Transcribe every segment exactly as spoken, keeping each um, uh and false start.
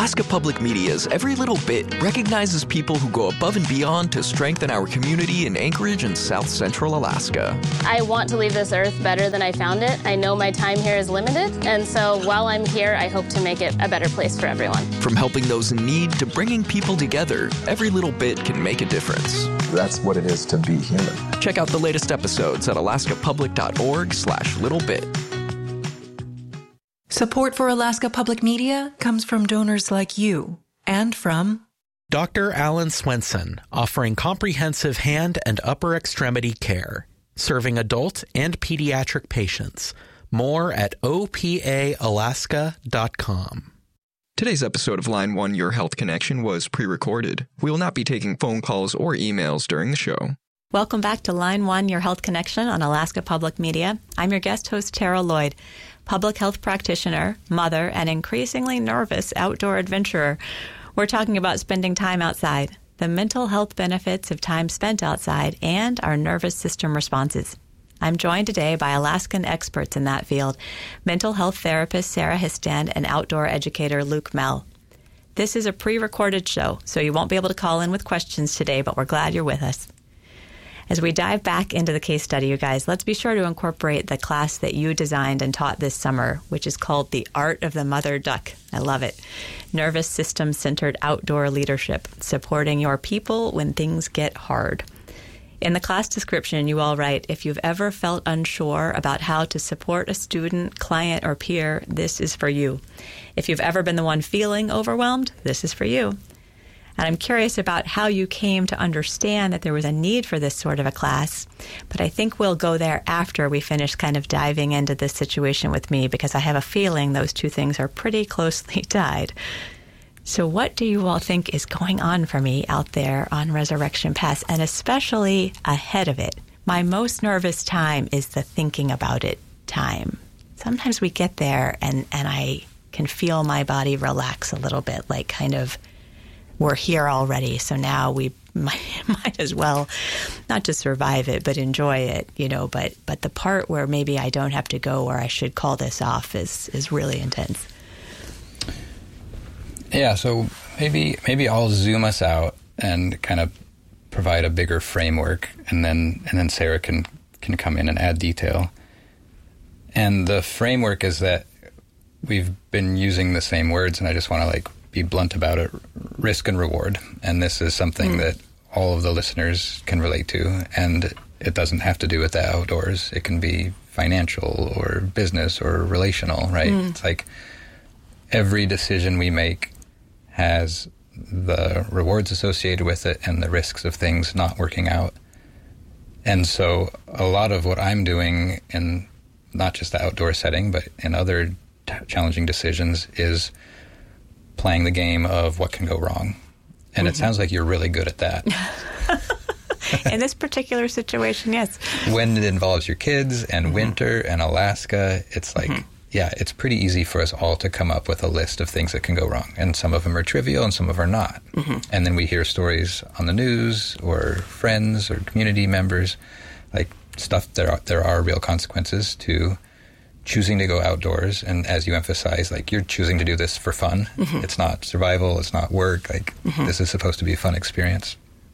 Alaska Public Media's Every Little Bit recognizes people who go above and beyond to strengthen our community in Anchorage and South Central Alaska. I want to leave this earth better than I found it. I know my time here is limited, and so while I'm here, I hope to make it a better place for everyone. From helping those in need to bringing people together, every little bit can make a difference. That's what it is to be human. Check out the latest episodes at alaskapublic.org slash little bit. Support for Alaska Public Media comes from donors like you and from Doctor Alan Swenson, offering comprehensive hand and upper extremity care, serving adult and pediatric patients. More at O P A alaska dot com. Today's episode of Line one Your Health Connection was pre-recorded. We will not be taking phone calls or emails during the show. Welcome back to Line one Your Health Connection on Alaska Public Media. I'm your guest host, Tara Lloyd, public health practitioner, mother, and increasingly nervous outdoor adventurer. We're talking about spending time outside, the mental health benefits of time spent outside, and our nervous system responses. I'm joined today by Alaskan experts in that field, mental health therapist Sarah Histand and outdoor educator Luke Mell. This is a pre-recorded show, so you won't be able to call in with questions today, but we're glad you're with us. As we dive back into the case study, you guys, let's be sure to incorporate the class that you designed and taught this summer, which is called The Art of the Mother Duck. I love it. Nervous system-centered outdoor leadership, supporting your people when things get hard. In the class description, you all write, if you've ever felt unsure about how to support a student, client, or peer, this is for you. If you've ever been the one feeling overwhelmed, this is for you. And I'm curious about how you came to understand that there was a need for this sort of a class, but I think we'll go there after we finish kind of diving into this situation with me, because I have a feeling those two things are pretty closely tied. So what do you all think is going on for me out there on Resurrection Pass, and especially ahead of it? My most nervous time is the thinking about it time. Sometimes we get there and, and I can feel my body relax a little bit, like kind of we're here already, so now we might, might as well not just survive it, but enjoy it, you know. But but the part where maybe I don't have to go, or I should call this off, is is really intense. Yeah, so maybe maybe I'll zoom us out and kind of provide a bigger framework, and then and then Sarah can can come in and add detail. And the framework is that we've been using the same words, and I just want to like be blunt about it: risk and reward. And this is something mm. that all of the listeners can relate to, and it doesn't have to do with the outdoors. It can be financial or business or relational, right? Mm. It's like every decision we make has the rewards associated with it and the risks of things not working out. And so a lot of what I'm doing in not just the outdoor setting, but in other t- challenging decisions is playing the game of what can go wrong. And mm-hmm. it sounds like you're really good at that. In this particular situation, yes. When it involves your kids and mm-hmm. winter and Alaska, it's like, mm-hmm. yeah, it's pretty easy for us all to come up with a list of things that can go wrong. And some of them are trivial and some of them are not. Mm-hmm. And then we hear stories on the news or friends or community members, like stuff, there are, there are real consequences to choosing to go outdoors. And as you emphasize, like you're choosing to do this for fun. Mm-hmm. It's not survival. It's not work. Like mm-hmm. this is supposed to be a fun experience.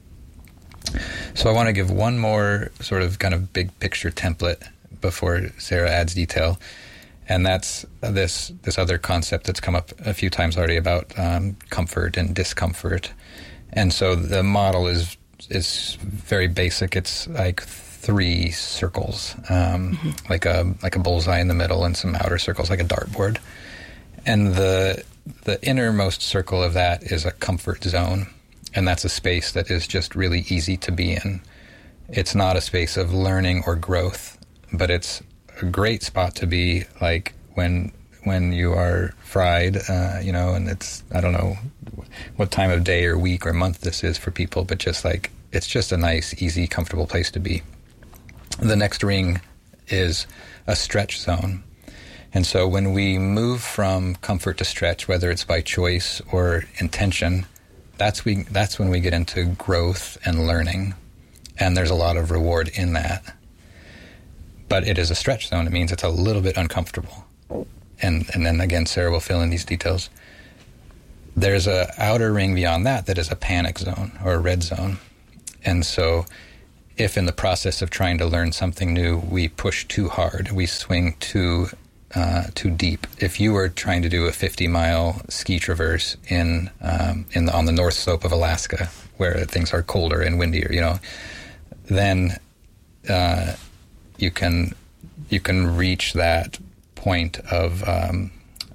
So I want to give one more sort of kind of big picture template before Sarah adds detail. And that's this this other concept that's come up a few times already about um, comfort and discomfort. And so the model is is very basic. It's like three circles, um, mm-hmm. like a like a bullseye in the middle and some outer circles, like a dartboard. And the the innermost circle of that is a comfort zone, and that's a space that is just really easy to be in. It's not a space of learning or growth, but it's a great spot to be, like when when you are fried, uh, you know, and it's, I don't know what time of day or week or month this is for people, but just like, it's just a nice, easy, comfortable place to be. The next ring is a stretch zone. And so when we move from comfort to stretch, whether it's by choice or intention, that's we that's when we get into growth and learning. And there's a lot of reward in that. But it is a stretch zone. It means it's a little bit uncomfortable. And and then again, Sarah will fill in these details. there's a outer ring beyond that that is a panic zone or a red zone. And so if in the process of trying to learn something new, we push too hard, we swing too uh, too deep. If you were trying to do a fifty-mile ski traverse in um, in the, on the north slope of Alaska, where things are colder and windier, you know, then uh, you can you can reach that point of um,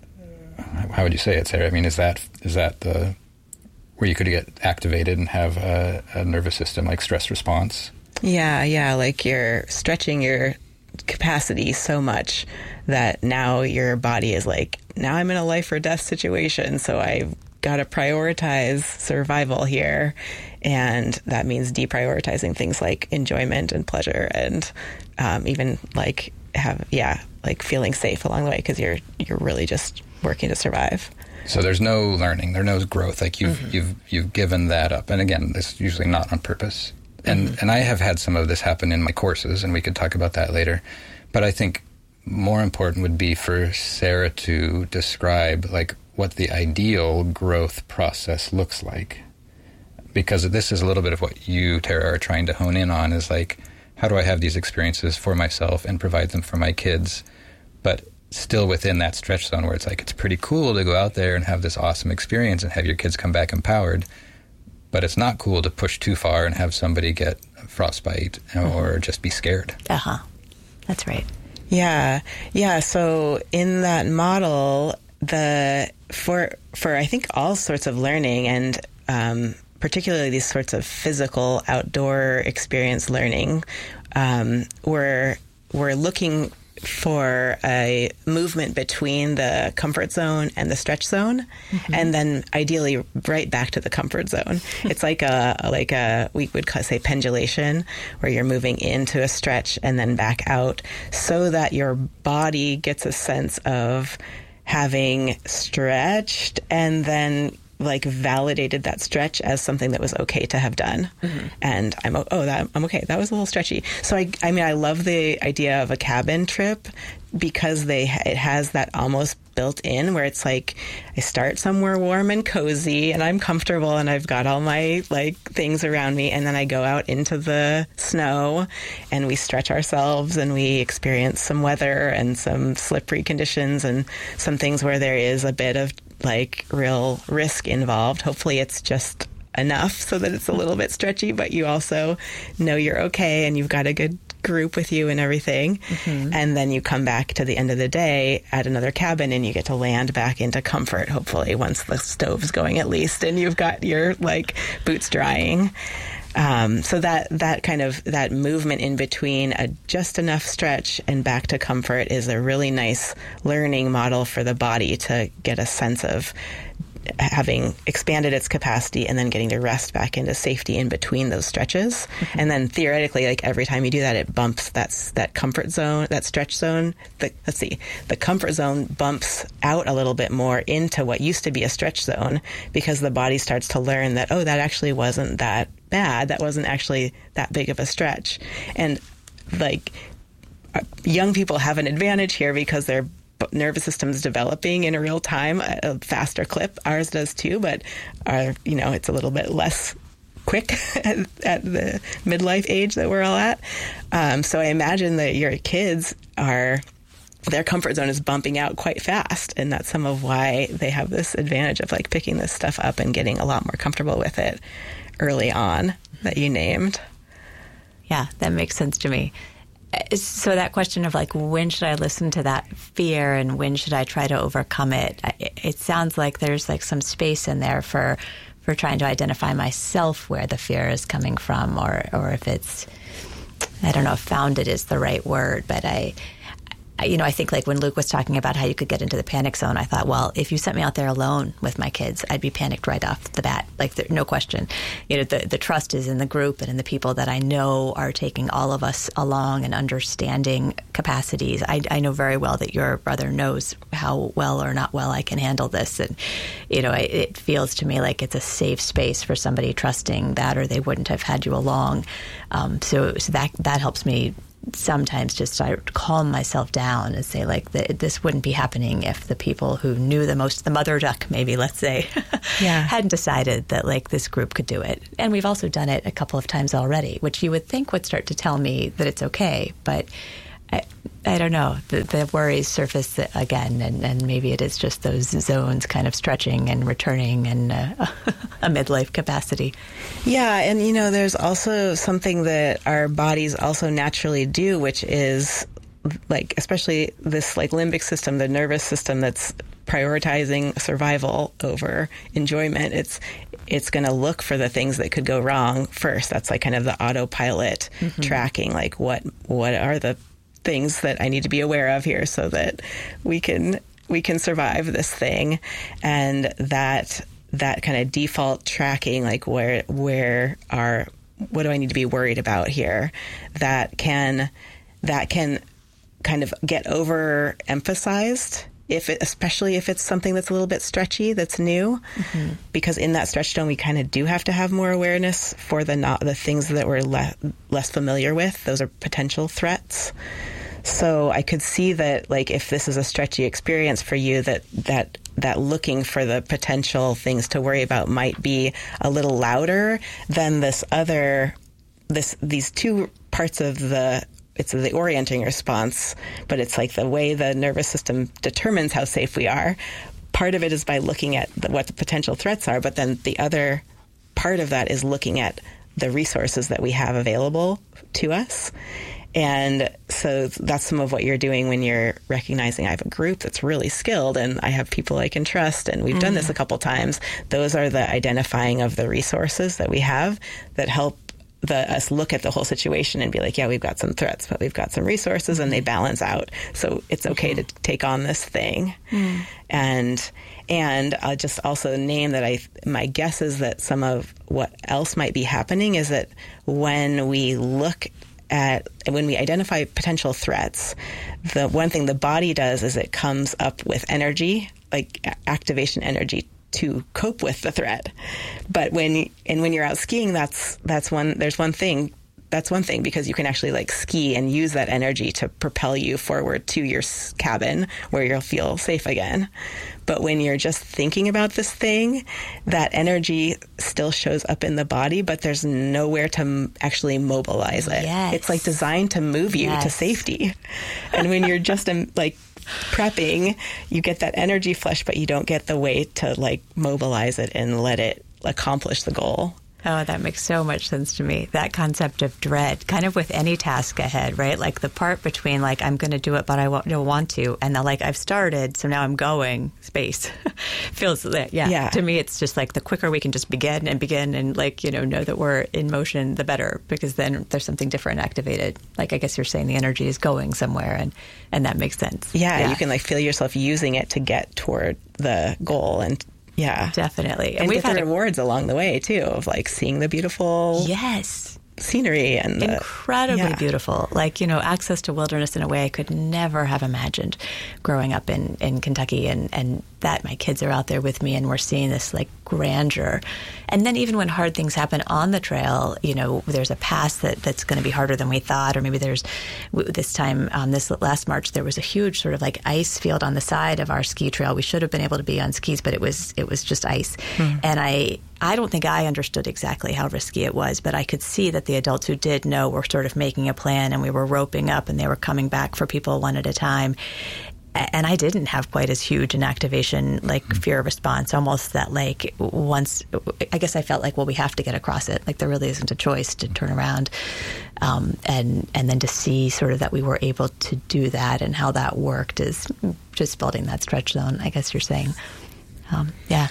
how would you say it, Sarah? I mean, is that is that the where you could get activated and have a, a nervous system like stress response? Yeah, yeah, like you're stretching your capacity so much that now your body is like, now I'm in a life or death situation, so I've got to prioritize survival here. And that means deprioritizing things like enjoyment and pleasure and um, even like have, yeah, like feeling safe along the way because you're you're really just working to survive. So there's no learning, there's no growth. Like you've mm-hmm. you've you've given that up. And again, this is usually not on purpose. And mm-hmm. and I have had some of this happen in my courses, and we could talk about that later. But I think more important would be for Sarah to describe like what the ideal growth process looks like. Because this is a little bit of what you, Tara, are trying to hone in on, is like, how do I have these experiences for myself and provide them for my kids, but still within that stretch zone where it's like, it's pretty cool to go out there and have this awesome experience and have your kids come back empowered, but it's not cool to push too far and have somebody get frostbite or just be scared. Uh-huh. That's right. Yeah. Yeah. So in that model, the for for I think all sorts of learning and um, particularly these sorts of physical outdoor experience learning, um, we're we're looking for a movement between the comfort zone and the stretch zone, mm-hmm. and then ideally right back to the comfort zone. It's like a like a we would say pendulation, where you're moving into a stretch and then back out, so that your body gets a sense of having stretched and then like validated that stretch as something that was okay to have done. Mm-hmm. And I'm, oh, that, I'm okay. That was a little stretchy. So I, I mean, I love the idea of a cabin trip because they, it has that almost built in where it's like, I start somewhere warm and cozy and I'm comfortable and I've got all my like things around me. And then I go out into the snow and we stretch ourselves and we experience some weather and some slippery conditions and some things where there is a bit of like real risk involved. Hopefully it's just enough so that it's a little bit stretchy, but you also know you're okay and you've got a good group with you and everything. Mm-hmm. And then you come back to the end of the day at another cabin and you get to land back into comfort, hopefully, once the stove's going at least and you've got your like boots drying. Um, so that, that kind of, that movement in between a just enough stretch and back to comfort is a really nice learning model for the body to get a sense of having expanded its capacity and then getting to rest back into safety in between those stretches. Mm-hmm. And then theoretically, like every time you do that, it bumps that's that comfort zone, that stretch zone. The, let's see, the comfort zone bumps out a little bit more into what used to be a stretch zone because the body starts to learn that, oh, that actually wasn't that bad. That wasn't actually that big of a stretch. And like young people have an advantage here because their nervous system's developing in real time at a faster clip. Ours does too, but our, you know, it's a little bit less quick at, at the midlife age that we're all at. Um, so I imagine that your kids are, their comfort zone is bumping out quite fast. And that's some of why they have this advantage of like picking this stuff up and getting a lot more comfortable with it early on that you named. Yeah, that makes sense to me. So that question of like, when should I listen to that fear and when should I try to overcome it? It sounds like there's like some space in there for for trying to identify myself where the fear is coming from, or or if it's, I don't know if founded is the right word, but I, you know, I think like when Luke was talking about how you could get into the panic zone, I thought, well, if you sent me out there alone with my kids, I'd be panicked right off the bat. Like, there, no question. You know, the, the trust is in the group and in the people that I know are taking all of us along and understanding capacities. I, I know very well that your brother knows how well or not well I can handle this. And, you know, it, it feels to me like it's a safe space for somebody trusting that, or they wouldn't have had you along. Um, so, so that, that helps me sometimes just I calm myself down and say, like, the, this wouldn't be happening if the people who knew the most, the mother duck, maybe, let's say, yeah. hadn't decided that, like, this group could do it. And we've also done it a couple of times already, which you would think would start to tell me that it's okay. But I, I don't know. The, the worries surface again, and, and maybe it is just those zones kind of stretching and returning and uh, a midlife capacity. Yeah, and, you know, there's also something that our bodies also naturally do, which is, like, especially this, like, limbic system, the nervous system that's prioritizing survival over enjoyment. It's it's going to look for the things that could go wrong first. That's, like, kind of the autopilot mm-hmm. tracking, like, what what are the things that I need to be aware of here so that we can we can survive this thing. And that that kind of default tracking, like where where are what do I need to be worried about here, that can that can kind of get overemphasized, if it, especially if it's something that's a little bit stretchy, that's new, mm-hmm. because in that stretch zone we kind of do have to have more awareness for the not the things that we're le- less familiar with. Those are potential threats. So I could see that, like, if this is a stretchy experience for you, that that that looking for the potential things to worry about might be a little louder than this other this these two parts of the. It's the orienting response, but it's like the way the nervous system determines how safe we are. Part of it is by looking at the, what the potential threats are, but then the other part of that is looking at the resources that we have available to us. And so that's some of what you're doing when you're recognizing I have a group that's really skilled and I have people I can trust, and we've mm. done this a couple times. Those are the identifying of the resources that we have that help The, us look at the whole situation and be like, yeah, we've got some threats, but we've got some resources, and they balance out. So it's okay mm-hmm. to take on this thing. Mm. And and I'll just also name that I my guess is that some of what else might be happening is that when we look at, when we identify potential threats, the one thing the body does is it comes up with energy, like activation energy, to cope with the threat. But when and when you're out skiing, that's that's one there's one thing that's one thing because you can actually like ski and use that energy to propel you forward to your cabin where you'll feel safe again. But when you're just thinking about this thing, that energy still shows up in the body, but there's nowhere to m- actually mobilize it. Yes. It's like designed to move you yes. to safety. And when you're just um, like prepping, you get that energy flush, but you don't get the way to like mobilize it and let it accomplish the goal. Oh, that makes so much sense to me. That concept of dread, kind of with any task ahead, right? Like the part between like, I'm going to do it, but I won't, don't want to. And the like, I've started, so now I'm going space. Feels, yeah. yeah. To me, it's just like the quicker we can just begin and begin and like, you know, know that we're in motion, the better, because then there's something different activated. Like, I guess you're saying the energy is going somewhere, and, and that makes sense. Yeah, yeah. You can like feel yourself using it to get toward the goal. And yeah, definitely. And, and we've get the had rewards a- along the way too, of like seeing the beautiful yes scenery and the, incredibly yeah. beautiful. Like, you know, access to wilderness in a way I could never have imagined growing up in, in Kentucky, and, and that my kids are out there with me and we're seeing this like grandeur. And then even when hard things happen on the trail, you know, there's a pass that, that's going to be harder than we thought, or maybe there's this time, um, this last March, there was a huge sort of like ice field on the side of our ski trail. We should have been able to be on skis, but it was, it was just ice. Hmm. And I, I don't think I understood exactly how risky it was, but I could see that the adults who did know were sort of making a plan, and we were roping up and they were coming back for people one at a time. And I didn't have quite as huge an activation, like fear response, almost that like once, I guess I felt like, well, we have to get across it. Like there really isn't a choice to turn around. Um, and, and then to see sort of that we were able to do that and how that worked is just building that stretch zone, I guess you're saying. Um, yeah.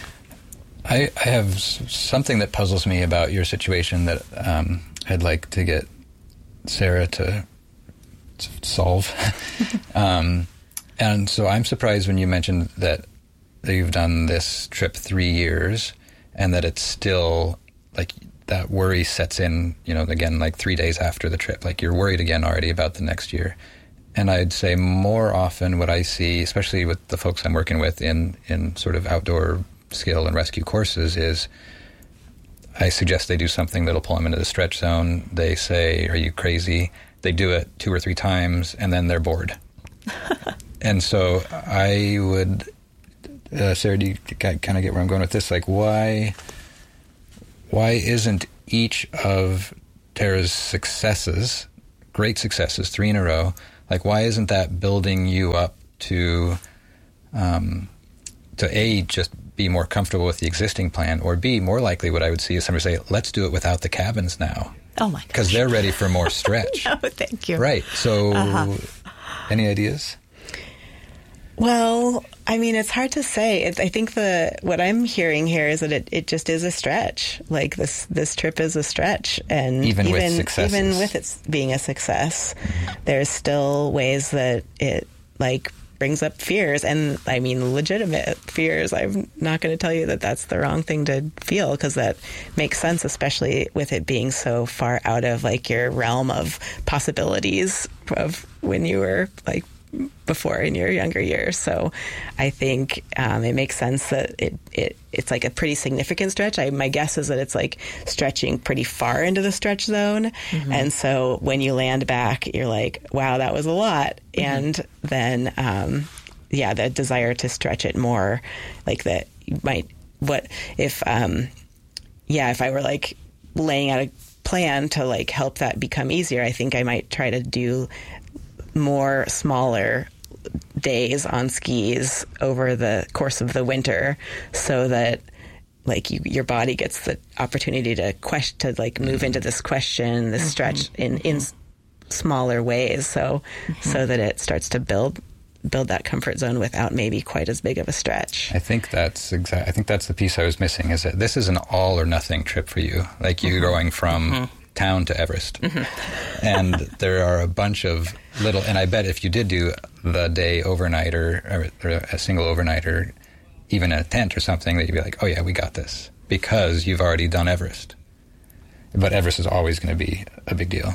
I, I have s- something that puzzles me about your situation that um, I'd like to get Sarah to, to solve. um, and so I'm surprised when you mentioned that, that you've done this trip three years and that it's still like that worry sets in, you know, again, like three days after the trip. Like you're worried again already about the next year. And I'd say more often what I see, especially with the folks I'm working with in, in sort of outdoor skill and rescue courses, is I suggest they do something that'll pull them into the stretch zone. They say, are you crazy? they do it two or three times, and then they're bored. And so I would, uh, Sarah, do you kind of get where I'm going with this? Like, why, why isn't each of Tara's successes, great successes, three in a row, like, why isn't that building you up to, um, to A, just be more comfortable with the existing plan, or B, more likely what I would see is somebody say, let's do it without the cabins now. Oh, my gosh. Because they're ready for more stretch. No, thank you. Right. So, uh-huh. Any ideas? Well, I mean, it's hard to say. It, I think the what I'm hearing here is that it, it just is a stretch. Like this this trip is a stretch, and even, even with successes. even with it being a success, mm-hmm. there's still ways that it like brings up fears, and I mean legitimate fears. I'm not going to tell you that that's the wrong thing to feel, because that makes sense, especially with it being so far out of like your realm of possibilities of when you were like before in your younger years. So I think um, it makes sense that it, it it's like a pretty significant stretch. I, my guess is that it's like stretching pretty far into the stretch zone. Mm-hmm. And so when you land back, you're like, wow, that was a lot. Mm-hmm. And then, um, yeah, the desire to stretch it more, like that you might, what if, um, yeah, if I were like laying out a plan to like help that become easier, I think I might try to do more smaller days on skis over the course of the winter, so that like you, your body gets the opportunity to question, to like move into this question, this mm-hmm. stretch in, in smaller ways. So, mm-hmm. so that it starts to build, build that comfort zone without maybe quite as big of a stretch. I think that's exact. I think that's the piece I was missing, is that this is an all or nothing trip for you. Like you're mm-hmm. going from mm-hmm. town to Everest. Mm-hmm. And there are a bunch of little, and I bet if you did do the day overnight or, or a single overnight or even a tent or something, that you'd be like, oh yeah, we got this, because you've already done Everest. But Everest is always going to be a big deal.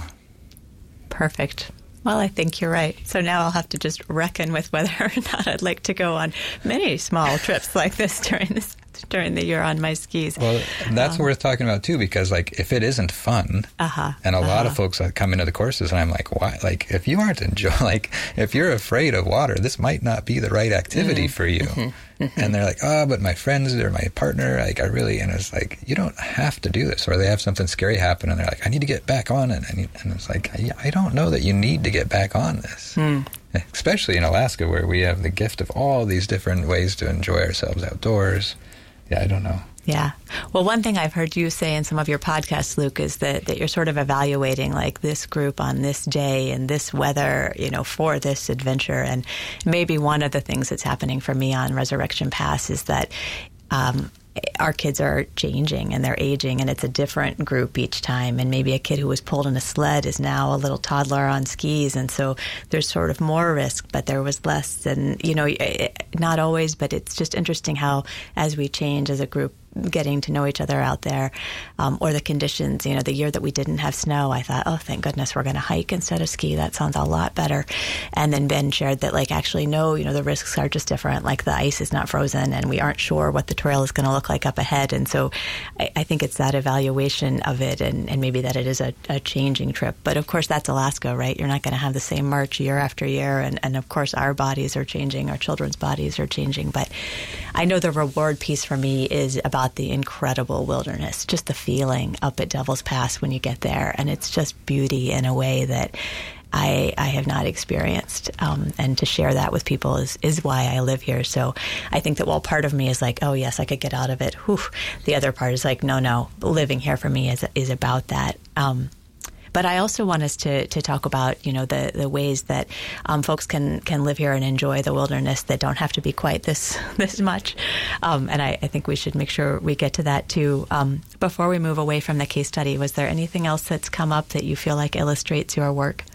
Perfect. Well, I think you're right. So now I'll have to just reckon with whether or not I'd like to go on many small trips like this during this during the year on my skis. Well, that's um, worth talking about too, because like if it isn't fun, uh-huh, and a uh-huh. lot of folks come into the courses and I'm like, why? Like if you aren't enjoying, like if you're afraid of water, this might not be the right activity mm-hmm. for you. Mm-hmm. Mm-hmm. And they're like, oh, but my friends or my partner, like I really, and it's like, you don't have to do this. Or they have something scary happen and they're like, I need to get back on it. And, and it's like, I, I don't know that you need to get back on this. Mm. Especially in Alaska, where we have the gift of all these different ways to enjoy ourselves outdoors. Yeah, I don't know. Yeah. Well, one thing I've heard you say in some of your podcasts, Luke, is that, that you're sort of evaluating like this group on this day and this weather, you know, for this adventure. And maybe one of the things that's happening for me on Resurrection Pass is that um, our kids are changing and they're aging, and it's a different group each time. And maybe a kid who was pulled in a sled is now a little toddler on skis. And so there's sort of more risk, but there was less. And, you know, not always, but it's just interesting how as we change as a group, getting to know each other out there, um, or the conditions. You know, the year that we didn't have snow, I thought, oh, thank goodness we're going to hike instead of ski. That sounds a lot better. And then Ben shared that, like, actually, no, you know, the risks are just different. Like, the ice is not frozen, and we aren't sure what the trail is going to look like up ahead. And so I, I think it's that evaluation of it, and, and maybe that it is a, a changing trip. But, of course, that's Alaska, right? You're not going to have the same march year after year. And, and, of course, our bodies are changing. Our children's bodies are changing. But I know the reward piece for me is about the incredible wilderness, just the feeling up at Devil's Pass when you get there. And it's just beauty in a way that I, I have not experienced. Um, and to share that with people is, is why I live here. So I think that while part of me is like, oh, yes, I could get out of it. Whew. The other part is like, no, no, living here for me is is about that. Um, But I also want us to, to talk about, you know, the, the ways that um, folks can, can live here and enjoy the wilderness that don't have to be quite this this much. Um, and I, I think we should make sure we get to that, too. Um, before we move away from the case study, was there anything else that's come up that you feel like illustrates your work?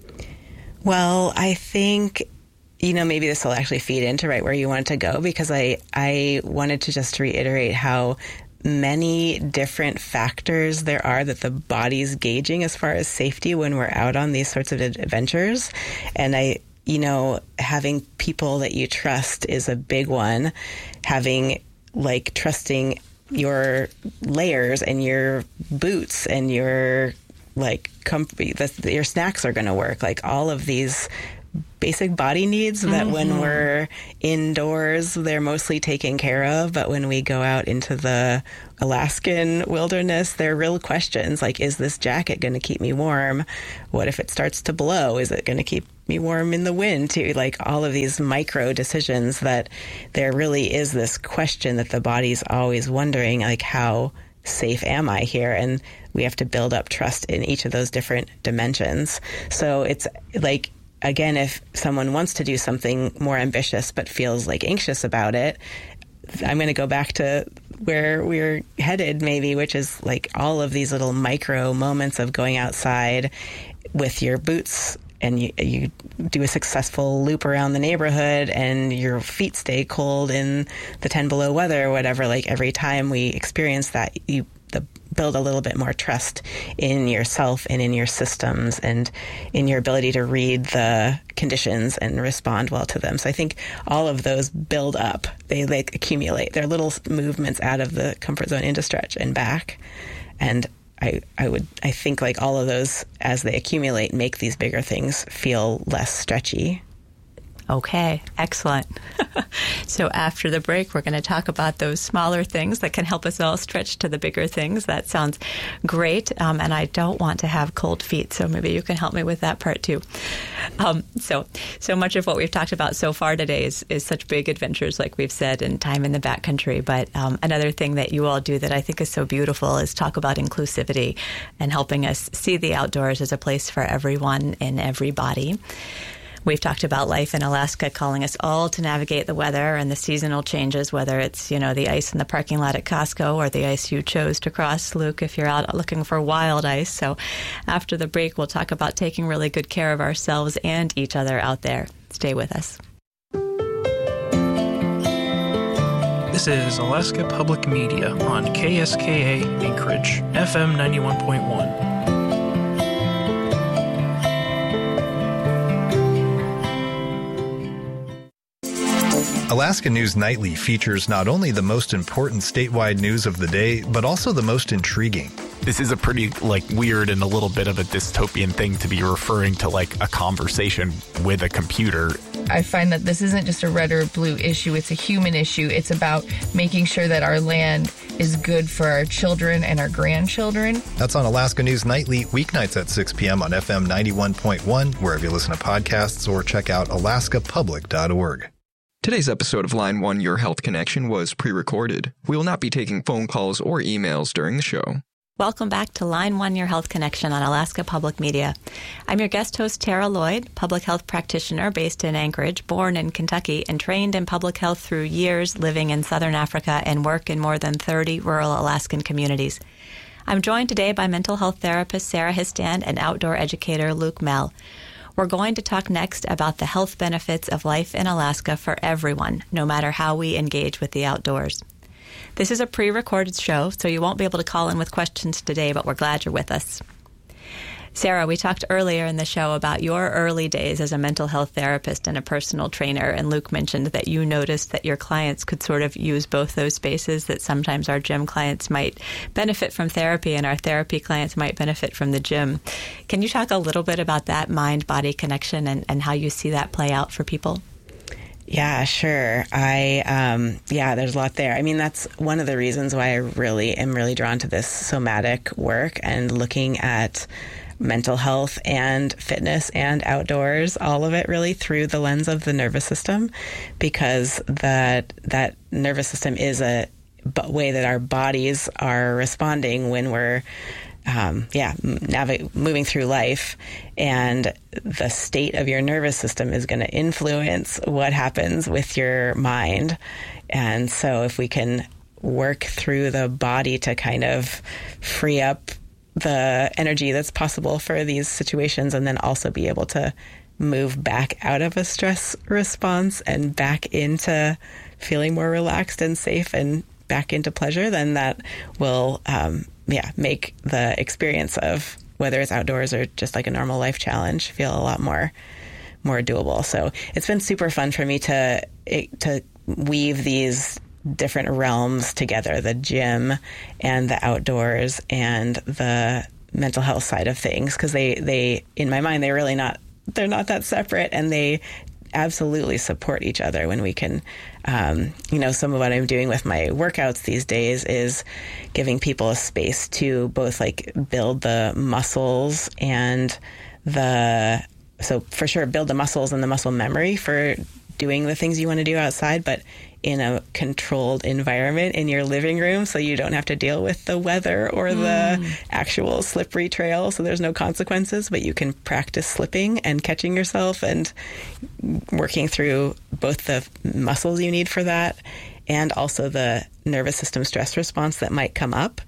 Well, I think, you know, maybe this will actually feed into right where you want to go, because I, I wanted to just reiterate how many different factors there are that the body's gauging as far as safety when we're out on these sorts of adventures. And I, you know, having people that you trust is a big one. Having, like, trusting your layers and your boots and your like com- the, your snacks are going to work. Like all of these basic body needs that mm-hmm. when we're indoors, they're mostly taken care of. But when we go out into the Alaskan wilderness, they're real questions like, is this jacket going to keep me warm? What if it starts to blow? Is it going to keep me warm in the wind too? Like all of these micro decisions that there really is this question that the body's always wondering, like, how safe am I here? And we have to build up trust in each of those different dimensions. So it's like, again, if someone wants to do something more ambitious but feels like anxious about it, I'm going to go back to where we're headed maybe, which is like all of these little micro moments of going outside with your boots and you, you do a successful loop around the neighborhood and your feet stay cold in the ten below weather or whatever. Like every time we experience that, you the build a little bit more trust in yourself and in your systems and in your ability to read the conditions and respond well to them. So I think all of those build up. They like accumulate. They're little movements out of the comfort zone into stretch and back. And I, I would, I think like all of those, as they accumulate, make these bigger things feel less stretchy. Okay, excellent. So after the break, we're going to talk about those smaller things that can help us all stretch to the bigger things. That sounds great. Um, and I don't want to have cold feet, so maybe you can help me with that part too. Um, so, so much of what we've talked about so far today is, is such big adventures, like we've said, and time in the backcountry. But um, another thing that you all do that I think is so beautiful is talk about inclusivity and helping us see the outdoors as a place for everyone and everybody. We've talked about life in Alaska, calling us all to navigate the weather and the seasonal changes, whether it's, you know, the ice in the parking lot at Costco or the ice you chose to cross, Luke, if you're out looking for wild ice. So after the break, we'll talk about taking really good care of ourselves and each other out there. Stay with us. This is Alaska Public Media on K S K A Anchorage, F M ninety-one point one. Alaska News Nightly features not only the most important statewide news of the day, but also the most intriguing. This is a pretty, like, weird and a little bit of a dystopian thing to be referring to, like, a conversation with a computer. I find that this isn't just a red or blue issue. It's a human issue. It's about making sure that our land is good for our children and our grandchildren. That's on Alaska News Nightly, weeknights at six p.m. on F M ninety-one point one, wherever you listen to podcasts, or check out alaska public dot org. Today's episode of Line one Your Health Connection was pre-recorded. We will not be taking phone calls or emails during the show. Welcome back to Line one Your Health Connection on Alaska Public Media. I'm your guest host, Tara Lloyd, public health practitioner based in Anchorage, born in Kentucky, and trained in public health through years living in Southern Africa and work in more than thirty rural Alaskan communities. I'm joined today by mental health therapist Sarah Histand and outdoor educator Luke Mell. We're going to talk next about the health benefits of life in Alaska for everyone, no matter how we engage with the outdoors. This is a pre-recorded show, so you won't be able to call in with questions today, but we're glad you're with us. Sarah, we talked earlier in the show about your early days as a mental health therapist and a personal trainer, and Luke mentioned that you noticed that your clients could sort of use both those spaces, that sometimes our gym clients might benefit from therapy and our therapy clients might benefit from the gym. Can you talk a little bit about that mind-body connection and, and how you see that play out for people? Yeah, sure. I, um, yeah, there's a lot there. I mean, that's one of the reasons why I really am really drawn to this somatic work and looking at mental health and fitness and outdoors, all of it really through the lens of the nervous system, because that that nervous system is a way that our bodies are responding when we're Um, yeah, navi- moving through life, and the state of your nervous system is going to influence what happens with your mind. And so if we can work through the body to kind of free up the energy that's possible for these situations, and then also be able to move back out of a stress response and back into feeling more relaxed and safe and back into pleasure, then that will um, yeah, make the experience of whether it's outdoors or just like a normal life challenge feel a lot more more doable. So it's been super fun for me to to weave these different realms together, the gym and the outdoors and the mental health side of things, because they, they, in my mind, they're really not, they're not that separate, and they absolutely support each other when we can, um, you know, some of what I'm doing with my workouts these days is giving people a space to both like build the muscles and the, so for sure, build the muscles and the muscle memory for doing the things you want to do outside, but in a controlled environment in your living room, so you don't have to deal with the weather or mm. the actual slippery trail, so there's no consequences, but you can practice slipping and catching yourself and working through both the muscles you need for that and also the nervous system stress response that might come up,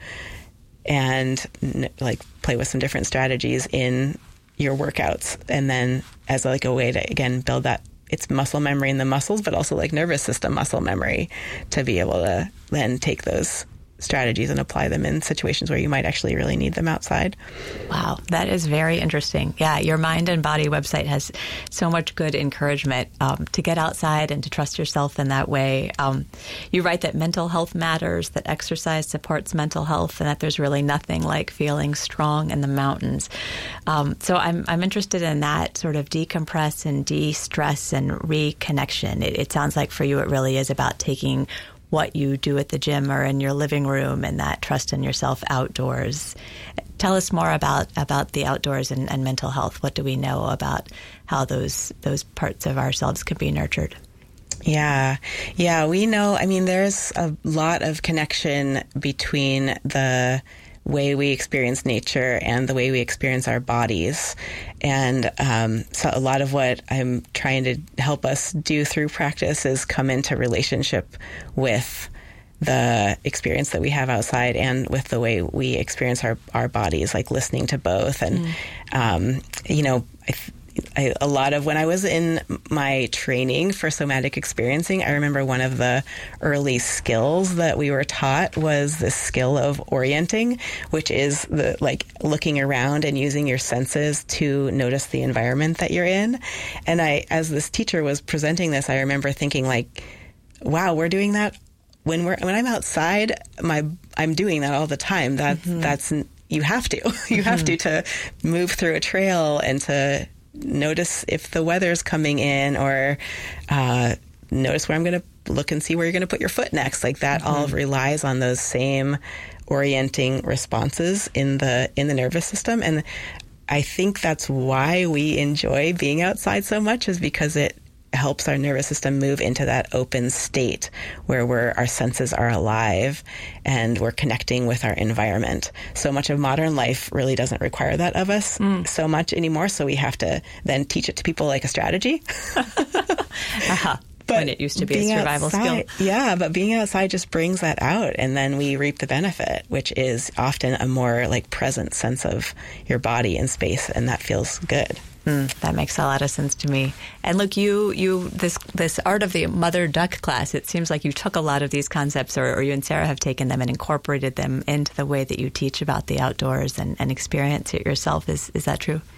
and like play with some different strategies in your workouts, and then as like a way to, again, build that, it's muscle memory in the muscles, but also like nervous system muscle memory to be able to then take those strategies and apply them in situations where you might actually really need them outside. Wow, that is very interesting. Yeah, your Mind and Body website has so much good encouragement um, to get outside and to trust yourself in that way. Um, you write that mental health matters, that exercise supports mental health, and that there's really nothing like feeling strong in the mountains. Um, so I'm I'm interested in that sort of decompress and de-stress and reconnection. It, it sounds like for you it really is about taking what you do at the gym or in your living room and that trust in yourself outdoors. Tell us more about, about the outdoors and, and mental health. What do we know about how those those parts of ourselves can be nurtured? Yeah. Yeah, we know, I mean, there's a lot of connection between the way we experience nature and the way we experience our bodies. And um, so a lot of what I'm trying to help us do through practice is come into relationship with the experience that we have outside and with the way we experience our, our bodies, like listening to both. And, mm. um, you know, I I, a lot of when I was in my training for somatic experiencing, I remember one of the early skills that we were taught was the skill of orienting, which is the like looking around and using your senses to notice the environment that you're in. And I, as this teacher was presenting this, I remember thinking like, wow, we're doing that when we're when I'm outside. My I'm doing that all the time. That mm-hmm. that's you have to you mm-hmm. have to to move through a trail and to notice if the weather's coming in, or uh, notice where I'm going to look and see where you're going to put your foot next. Like that mm-hmm. all relies on those same orienting responses in the in the nervous system. And I think that's why we enjoy being outside so much, is because it helps our nervous system move into that open state where we're, our senses are alive and we're connecting with our environment. So much of modern life really doesn't require that of us mm. so much anymore. So we have to then teach it to people like a strategy. uh-huh. But when it used to be a survival outside, skill. Yeah, but being outside just brings that out, and then we reap the benefit, which is often a more like present sense of your body and space, and that feels good. Mm, that makes a lot of sense to me. And look, you, you this this Art of the Mother Duck class, it seems like you took a lot of these concepts, or, or you and Sarah have taken them and incorporated them into the way that you teach about the outdoors and, and experience it yourself. Is is that true?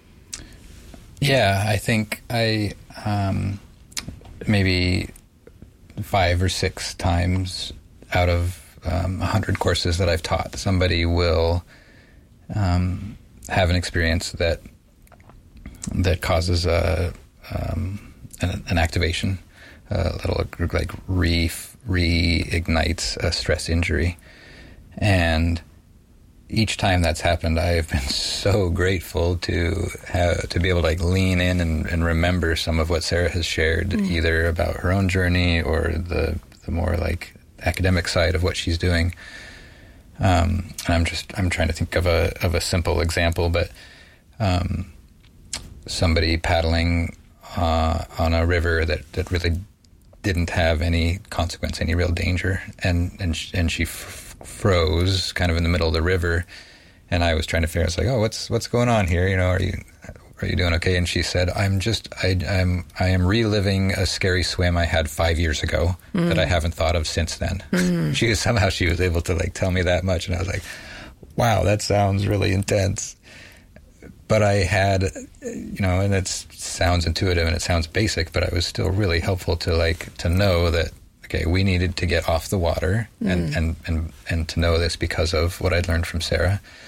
Yeah, I think I um, maybe five or six times out of um, a hundred courses that I've taught, somebody will um, have an experience that that causes a um, an, an activation, a little like re reignites a stress injury, and each time that's happened, I have been so grateful to have to be able to like lean in and, and remember some of what Sarah has shared, mm. either about her own journey or the the more like academic side of what she's doing. Um, and I'm just I'm trying to think of a of a simple example, but. Um, somebody paddling uh, on a river that, that really didn't have any consequence, any real danger, and and sh- and she f- froze kind of in the middle of the river, and I was trying to figure out, it's like, oh, what's what's going on here? You know, are you are you doing okay? And she said, I'm just I I'm I am reliving a scary swim I had five years ago mm. that I haven't thought of since then. Mm. she was somehow she was able to like tell me that much, and I was like, wow, that sounds really intense. But I had, you know, and it sounds intuitive and it sounds basic, but I was still really helpful to like to know that, okay, we needed to get off the water, mm. and, and, and, and to know this because of what I'd learned from Sarah.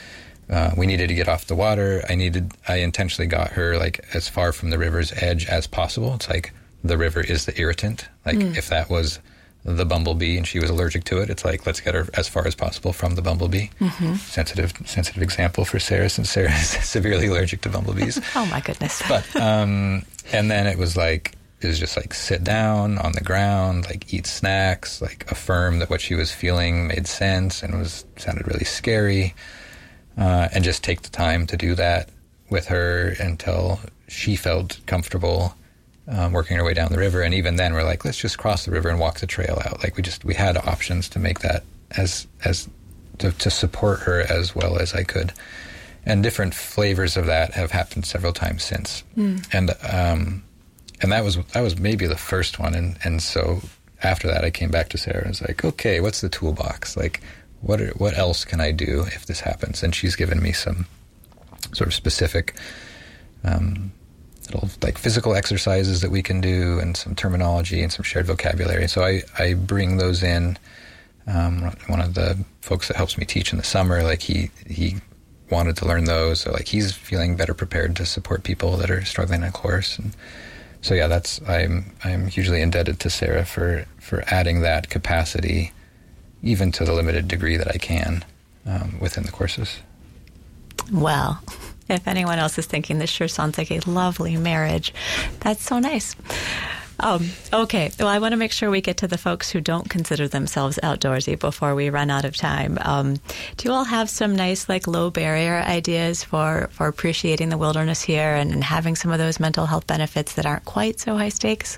uh, we needed to get off the water. I needed, I intentionally got her like as far from the river's edge as possible. It's like the river is the irritant. Like mm. if that was the bumblebee and she was allergic to it, it's like, let's get her as far as possible from the bumblebee. Mm-hmm. Sensitive, sensitive example for Sarah, since Sarah is severely allergic to bumblebees. Oh my goodness. But, um, and then it was like, it was just like sit down on the ground, like eat snacks, like affirm that what she was feeling made sense and was, sounded really scary. Uh, and just take the time to do that with her until she felt comfortable Um, working our way down the river. And even then we're like, let's just cross the river and walk the trail out. Like we just, we had options to make that as, as to, to support her as well as I could. And different flavors of that have happened several times since. Mm. And, um, and that was, that was maybe the first one. And, and so after that I came back to Sarah and was like, okay, what's the toolbox? Like what, are, what else can I do if this happens? And she's given me some sort of specific, um, little like physical exercises that we can do and some terminology and some shared vocabulary. So I, I bring those in. Um, one of the folks that helps me teach in the summer, like he, he wanted to learn those. So like he's feeling better prepared to support people that are struggling in a course. And so yeah, that's, I'm, I'm hugely indebted to Sarah for, for adding that capacity, even to the limited degree that I can, um, within the courses. Well, if anyone else is thinking this sure sounds like a lovely marriage, that's so nice. Um, okay, well, I want to make sure we get to the folks who don't consider themselves outdoorsy before we run out of time. Um, do you all have some nice, like, low barrier ideas for, for appreciating the wilderness here and, and having some of those mental health benefits that aren't quite so high stakes?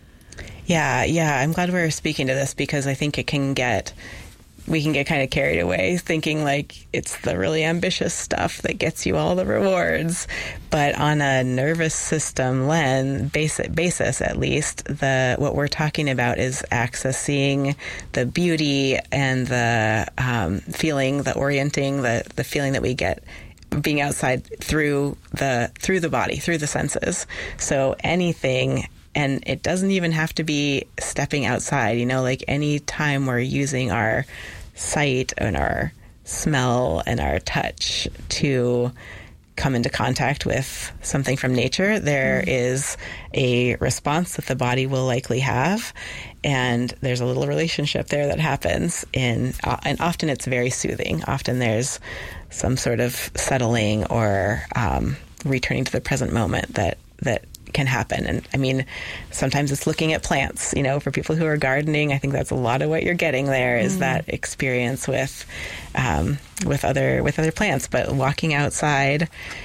Yeah, yeah, I'm glad we're speaking to this because I think it can get... we can get kind of carried away thinking like it's the really ambitious stuff that gets you all the rewards. But on a nervous system lens basic basis, at least, the what we're talking about is accessing the beauty and the um, feeling, the orienting, the, the feeling that we get being outside through the through the body, through the senses. So anything, and it doesn't even have to be stepping outside, you know, like any time we're using our sight and our smell and our touch to come into contact with something from nature, there mm. is a response that the body will likely have. And there's a little relationship there that happens in, uh, and often it's very soothing. Often there's some sort of settling or um, returning to the present moment that, that can happen. And I mean, sometimes it's looking at plants, you know, for people who are gardening, I think that's a lot of what you're getting there is mm. that experience with, um, with other, with other plants. But walking outside,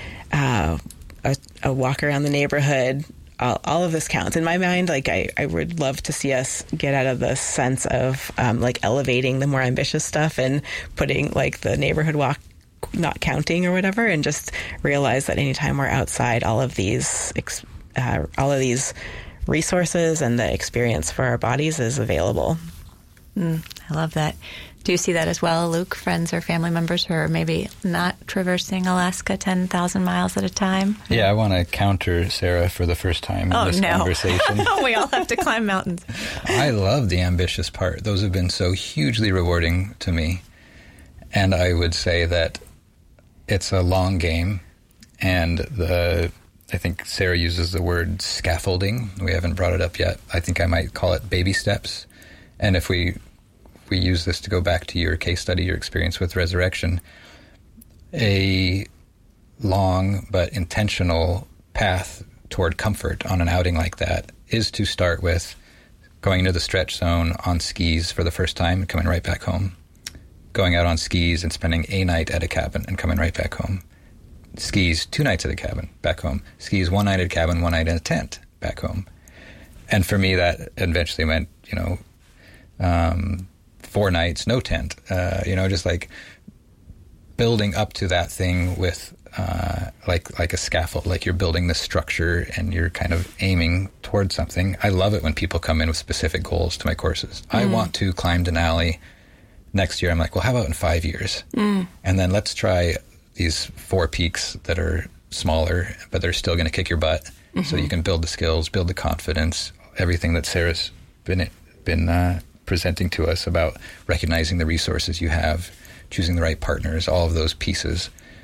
uh, a, a walk around the neighborhood, all, all of this counts. In my mind, like I, I would love to see us get out of the sense of, um, like elevating the more ambitious stuff and putting like the neighborhood walk not counting or whatever, and just realize that anytime we're outside, all of these ex- Uh, all of these resources and the experience for our bodies is available. Mm, I love that. Do you see that as well, Luke? Friends or family members who are maybe not traversing Alaska ten thousand miles at a time? Yeah, I want to counter Sarah for the first time in oh, this no. conversation. We all have to climb mountains. I love the ambitious part. Those have been so hugely rewarding to me. And I would say that it's a long game, and the... I think Sarah uses the word scaffolding. We haven't brought it up yet. I think I might call it baby steps. And if we if we use this to go back to your case study, your experience with resurrection, a long but intentional path toward comfort on an outing like that is to start with going into the stretch zone on skis for the first time and coming right back home. Going out on skis and spending a night at a cabin and coming right back home. Skis two nights at a cabin, back home. Skis one night at a cabin, one night in a tent, back home. And for me, that eventually meant, you know, um, four nights, no tent. Uh, you know, just like building up to that thing with uh, like like a scaffold, like you're building the structure and you're kind of aiming towards something. I love it when people come in with specific goals to my courses. Mm. I want to climb Denali next year. I'm like, well, how about in five years? Mm. And then let's try these four peaks that are smaller, but they're still going to kick your butt. Mm-hmm. So you can build the skills, build the confidence, everything that Sarah's been been uh, presenting to us about recognizing the resources you have, choosing the right partners, all of those pieces.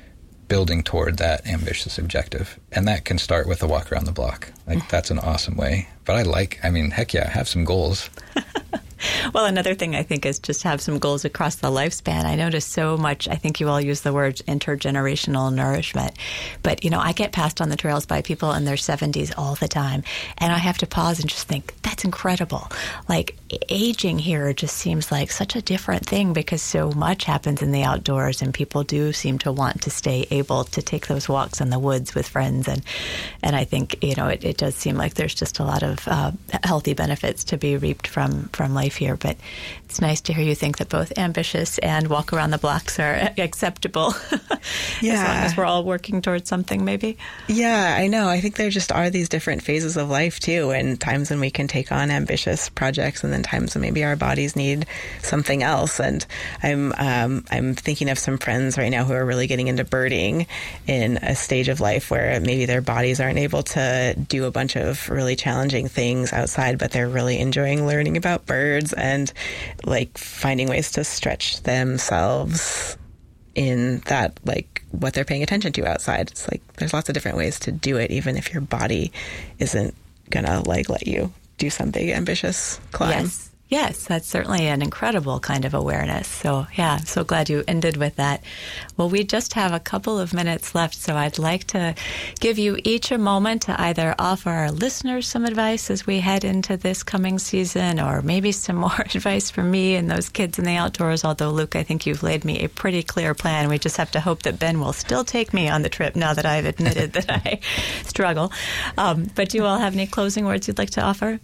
building toward that ambitious objective. And that can start with a walk around the block. Like, that's an awesome way. But I like, I mean, heck yeah, have some goals. Well, another thing I think is just have some goals across the lifespan. I notice so much, I think you all use the word intergenerational nourishment, but, you know, I get passed on the trails by people in their seventies all the time, and I have to pause and just think, that's incredible. Like, aging here just seems like such a different thing because so much happens in the outdoors, and people do seem to want to stay able to take those walks in the woods with friends, and and I think, you know, it, it does seem like there's just a lot of uh, healthy benefits to be reaped from, from life here. But it's nice to hear you think that both ambitious and walk around the blocks are acceptable. Yeah. As long as we're all working towards something, maybe. Yeah, I know. I think there just are these different phases of life, too, and times when we can take on ambitious projects and then times when maybe our bodies need something else. And I'm um, I'm thinking of some friends right now who are really getting into birding in a stage of life where maybe their bodies aren't able to do a bunch of really challenging things outside, but they're really enjoying learning about birds and like finding ways to stretch themselves in that, like what they're paying attention to outside. It's like there's lots of different ways to do it, even if your body isn't gonna like let you do some big ambitious climb. Yes. Yes, that's certainly an incredible kind of awareness. So, yeah, I'm so glad you ended with that. Well, we just have a couple of minutes left, so I'd like to give you each a moment to either offer our listeners some advice as we head into this coming season, or maybe some more advice for me and those kids in the outdoors. Although, Luke, I think you've laid me a pretty clear plan. We just have to hope that Ben will still take me on the trip now that I've admitted that I struggle. Um, but do you all have any closing words you'd like to offer?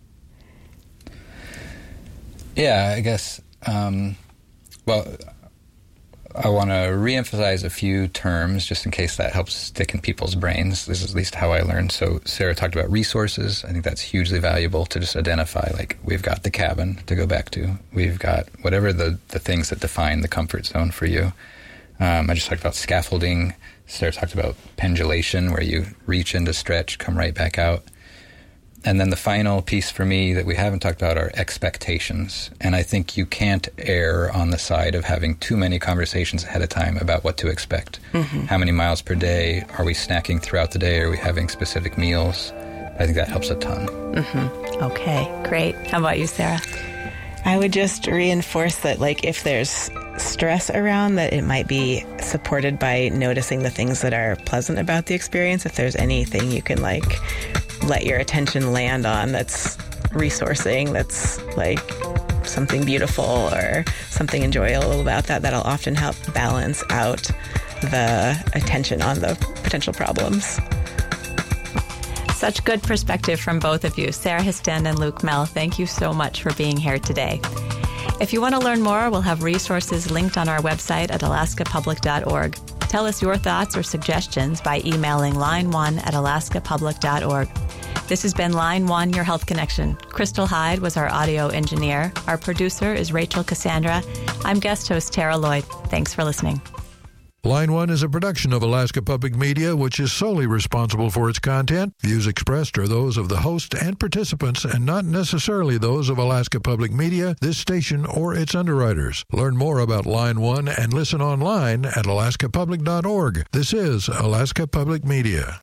Yeah, I guess, um, well, I want to reemphasize a few terms just in case that helps stick in people's brains. This is at least how I learned. So Sarah talked about resources. I think that's hugely valuable to just identify, like, we've got the cabin to go back to. We've got whatever the, the things that define the comfort zone for you. Um, I just talked about scaffolding. Sarah talked about pendulation, where you reach into stretch, come right back out. And then the final piece for me that we haven't talked about are expectations. And I think you can't err on the side of having too many conversations ahead of time about what to expect. Mm-hmm. How many miles per day? Are we snacking throughout the day? Are we having specific meals? I think that helps a ton. Mm-hmm. Okay, great. How about you, Sarah? I would just reinforce that, like, if there's stress around, that it might be supported by noticing the things that are pleasant about the experience. If there's anything you can, like, let your attention land on that's resourcing, that's like something beautiful or something enjoyable about that, that'll often help balance out the attention on the potential problems. Such good perspective from both of you. Sarah Histand and Luke Mehl, thank you so much for being here today. If you want to learn more, we'll have resources linked on our website at alaska public dot org. Tell us your thoughts or suggestions by emailing line one at alaska public dot org. This has been Line One, Your Health Connection. Crystal Hyde was our audio engineer. Our producer is Rachel Cassandra. I'm guest host Tara Lloyd. Thanks for listening. Line One is a production of Alaska Public Media, which is solely responsible for its content. Views expressed are those of the host and participants and not necessarily those of Alaska Public Media, this station, or its underwriters. Learn more about Line One and listen online at alaska public dot org. This is Alaska Public Media.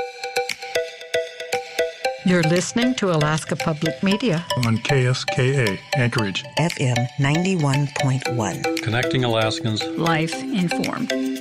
You're listening to Alaska Public Media on K S K A, Anchorage. F M ninety-one point one. Connecting Alaskans. Life informed.